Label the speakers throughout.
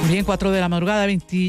Speaker 1: Bien, 4 de la madrugada,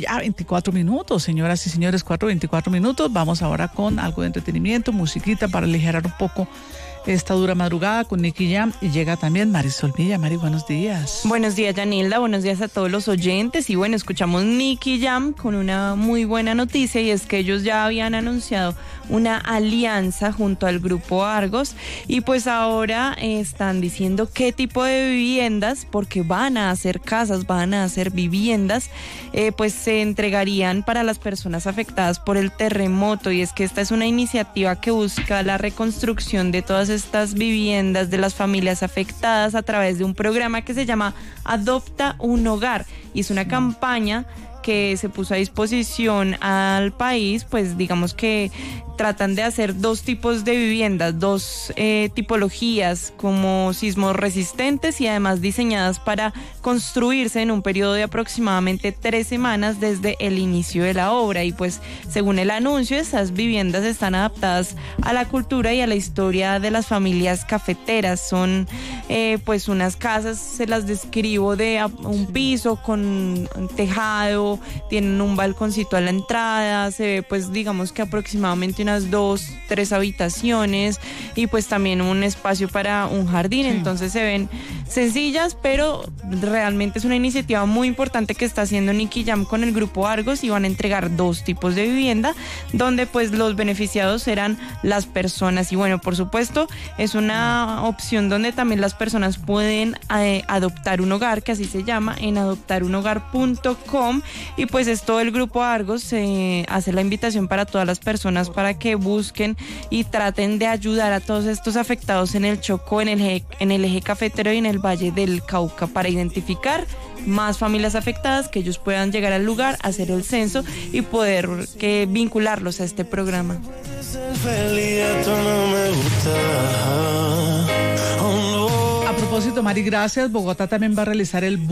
Speaker 1: 24 minutos, señoras y señores, 4:24 minutos. Vamos ahora con algo de entretenimiento, musiquita para aligerar un poco esta dura madrugada con Nicky Jam, y llega también Marisol Villa. Mari, buenos días.
Speaker 2: Buenos días, Yanilda, buenos días a todos los oyentes. Y bueno, escuchamos Nicky Jam con una muy buena noticia, y es que ellos ya habían anunciado una alianza junto al grupo Argos, y pues ahora están diciendo qué tipo de viviendas, porque van a hacer casas, van a hacer viviendas, pues se entregarían para las personas afectadas por el terremoto. Y es que esta es una iniciativa que busca la reconstrucción de todas estas viviendas de las familias afectadas a través de un programa que se llama Adopta un Hogar, y es una campaña que se puso a disposición al país. Pues digamos que tratan de hacer dos tipos de viviendas, dos tipologías, como sismos resistentes y además diseñadas para construirse en un periodo de aproximadamente 3 semanas desde el inicio de la obra. Y pues según el anuncio, esas viviendas están adaptadas a la cultura y a la historia de las familias cafeteras. Son pues unas casas, se las describo, de un piso con un tejado, tienen un balconcito a la entrada, se ve pues digamos que aproximadamente unas 2-3 habitaciones, y pues también un espacio para un jardín. Sí. Entonces se ven sencillas, pero realmente es una iniciativa muy importante que está haciendo Nicky Jam con el grupo Argos, y van a entregar 2 tipos de vivienda donde pues los beneficiados serán las personas. Y bueno, por supuesto es una opción donde también las personas pueden adoptar un hogar, que así se llama, en adoptarunogar.com. Y pues es todo el grupo Argos, hace la invitación para todas las personas para que busquen y traten de ayudar a todos estos afectados en el Chocó, en el eje cafetero y en el Valle del Cauca, para identificar más familias afectadas, que ellos puedan llegar al lugar, hacer el censo y poder vincularlos a este programa.
Speaker 1: A propósito, Mari, gracias. Bogotá también va a realizar el